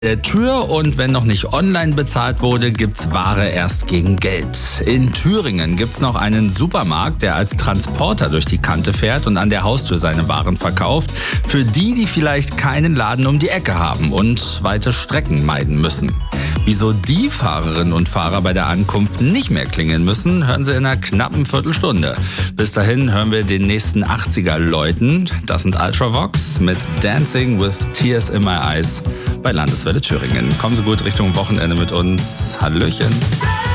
Der Tür und wenn noch nicht online bezahlt wurde, gibt's Ware erst gegen Geld. In Thüringen gibt's noch einen Supermarkt, der als Transporter durch die Kante fährt und an der Haustür seine Waren verkauft. Für die, die vielleicht keinen Laden um die Ecke haben und weite Strecken meiden müssen. Wieso die Fahrerinnen und Fahrer bei der Ankunft nicht mehr klingeln müssen, hören Sie in einer knappen Viertelstunde. Bis dahin hören wir den nächsten 80er läuten. Das sind Ultravox mit Dancing with Tears in My Eyes bei Landeswelle Thüringen. Kommen Sie gut Richtung Wochenende mit uns. Hallöchen.